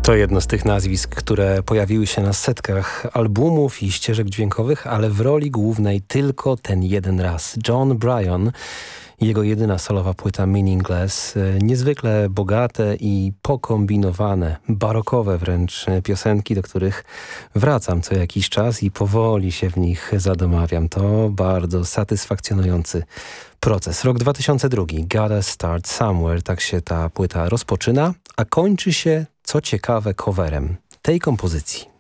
To jedno z tych nazwisk, które pojawiły się na setkach albumów i ścieżek dźwiękowych, ale w roli głównej tylko ten jeden raz. Jon Brion, jego jedyna solowa płyta Meaningless, niezwykle bogate i pokombinowane, barokowe wręcz piosenki, do których wracam co jakiś czas i powoli się w nich zadomawiam. To bardzo satysfakcjonujący proces. Rok 2002. Gotta Start Somewhere. Tak się ta płyta rozpoczyna, a kończy się, co ciekawe, coverem tej kompozycji.